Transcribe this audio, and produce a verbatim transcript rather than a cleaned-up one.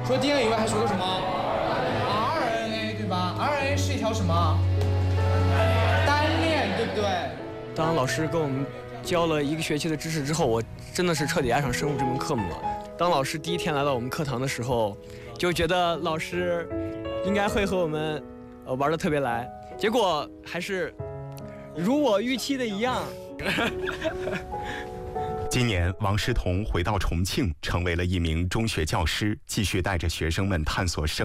除了 D N A 以外，还学过什么 R N A 对吧 ？R N A 是一条什么单链，对不对？ 当老师跟我们教了一个学期的知识之后，我真的是彻底爱上生物这门科目了。当老师第一天来到我们课堂的时候，就觉得老师应该会和我们呃玩得特别来，结果还是如我预期的一样。 今年，王诗彤回到重庆，成为了一名中学教师，继续带着学生们探索生